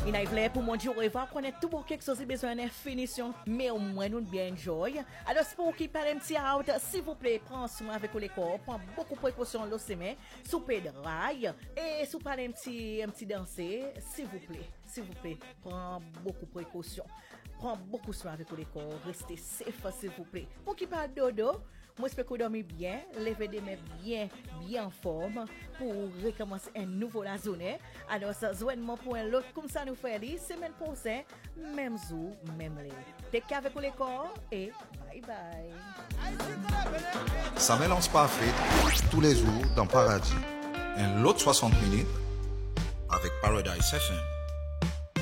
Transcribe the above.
Il a voulu pour mon Dieu, on va connaître tout pour quelque chose, besoin d'une finition, mais au moins nous bien enjoy. Alors, c'est pour qui parle un petit out, s'il vous plaît, prends soin avec le corps, prends beaucoup de précautions le semaine, sous pédraille, et sous parler un petit danser, s'il vous plaît, prends beaucoup de précautions. Prends beaucoup soin avec le corps, restez safe, s'il vous plaît. Pour qui parle dodo, moi, j'espère que vous dormez bien, levez des mains bien en forme pour recommencer un nouveau la journée. Alors, ça, joinement pour un autre, comme ça nous fait les semaine prochaine, même jour, même lieu. T'es qu'avec le corps et bye bye. Ça mélange parfait tous les jours dans Paradis. Un lot 60 minutes avec Paradise Session.